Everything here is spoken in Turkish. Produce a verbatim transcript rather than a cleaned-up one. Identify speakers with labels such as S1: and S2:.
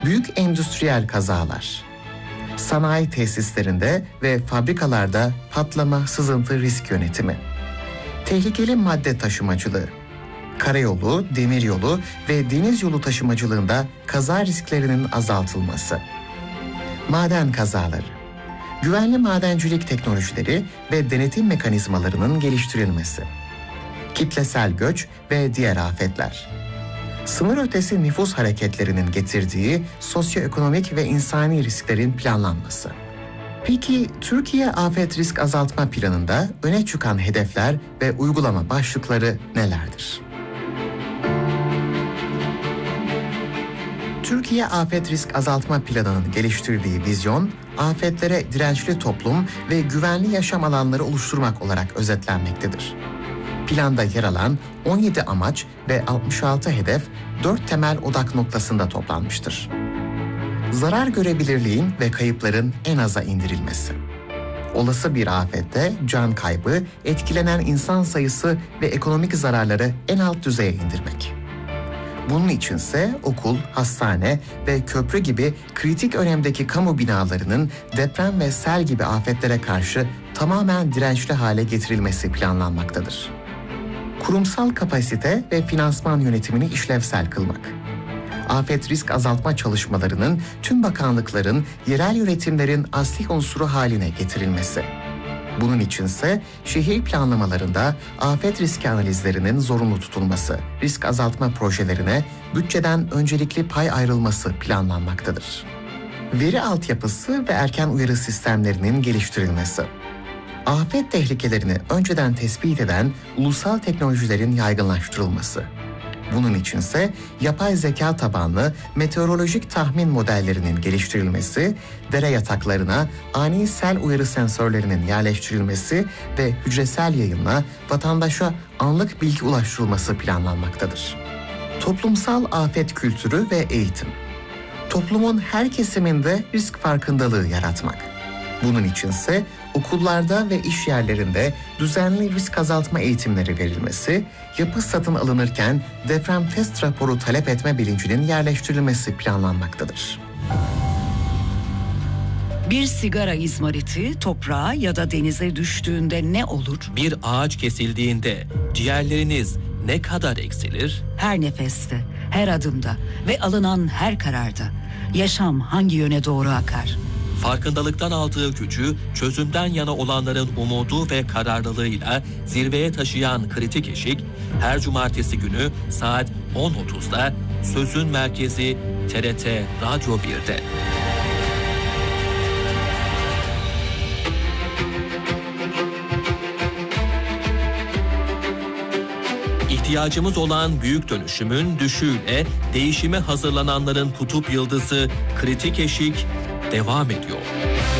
S1: Büyük endüstriyel kazalar, sanayi tesislerinde ve fabrikalarda patlama, sızıntı risk yönetimi, tehlikeli madde taşımacılığı, karayolu, demiryolu ve deniz yolu taşımacılığında kaza risklerinin azaltılması, maden kazaları, güvenli madencilik teknolojileri ve denetim mekanizmalarının geliştirilmesi, kitlesel göç ve diğer afetler, sınır ötesi nüfus hareketlerinin getirdiği sosyoekonomik ve insani risklerin planlanması. Peki Türkiye Afet Risk Azaltma Planı'nda öne çıkan hedefler ve uygulama başlıkları nelerdir? Türkiye Afet Risk Azaltma Planı'nın geliştirdiği vizyon, afetlere dirençli toplum ve güvenli yaşam alanları oluşturmak olarak özetlenmektedir. Planda yer alan on yedi amaç ve altmış altı hedef dört temel odak noktasında toplanmıştır. Zarar görebilirliğin ve kayıpların en aza indirilmesi. Olası bir afette can kaybı, etkilenen insan sayısı ve ekonomik zararları en alt düzeye indirmek. Bunun içinse okul, hastane ve köprü gibi kritik önemdeki kamu binalarının deprem ve sel gibi afetlere karşı tamamen dirençli hale getirilmesi planlanmaktadır. Kurumsal kapasite ve finansman yönetimini işlevsel kılmak. Afet risk azaltma çalışmalarının tüm bakanlıkların, yerel yönetimlerin asli unsuru haline getirilmesi. Bunun içinse şehir planlamalarında afet riski analizlerinin zorunlu tutulması, risk azaltma projelerine bütçeden öncelikli pay ayrılması planlanmaktadır. Veri altyapısı ve erken uyarı sistemlerinin geliştirilmesi. Afet tehlikelerini önceden tespit eden ulusal teknolojilerin yaygınlaştırılması. Bunun içinse yapay zeka tabanlı meteorolojik tahmin modellerinin geliştirilmesi, dere yataklarına ani sel uyarı sensörlerinin yerleştirilmesi ve hücresel yayınla vatandaşa anlık bilgi ulaştırılması planlanmaktadır. Toplumsal afet kültürü ve eğitim. Toplumun her kesiminde risk farkındalığı yaratmak. Bunun içinse okullarda ve iş yerlerinde düzenli risk azaltma eğitimleri verilmesi, yapı satın alınırken deprem test raporu talep etme bilincinin yerleştirilmesi planlanmaktadır.
S2: Bir sigara izmariti toprağa ya da denize düştüğünde ne olur?
S3: Bir ağaç kesildiğinde ciğerleriniz ne kadar eksilir?
S2: Her nefeste, her adımda ve alınan her kararda yaşam hangi yöne doğru akar?
S3: Farkındalıktan aldığı gücü çözümden yana olanların umudu ve kararlılığıyla zirveye taşıyan kritik eşik her cumartesi günü saat on otuzda Sözün Merkezi T R T Radyo bir'de. İhtiyacımız olan büyük dönüşümün düşüğüyle değişime hazırlananların kutup yıldızı kritik eşik devam ediyor.